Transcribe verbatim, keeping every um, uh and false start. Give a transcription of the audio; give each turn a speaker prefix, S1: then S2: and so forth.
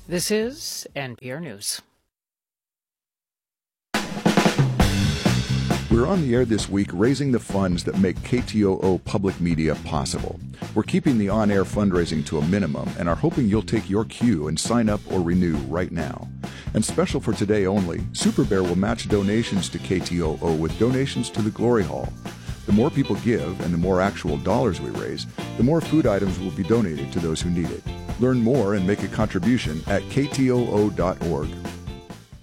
S1: This is N P R News.
S2: We're on the air this week raising the funds that make K T O O public media possible. We're keeping the on-air fundraising to a minimum and are hoping you'll take your cue and sign up or renew right now. And special for today only, Super Bear will match donations to K T O O with donations to the Glory Hall. The more people give and the more actual dollars we raise, the more food items will be donated to those who need it. Learn more and make a contribution at K T O O dot org.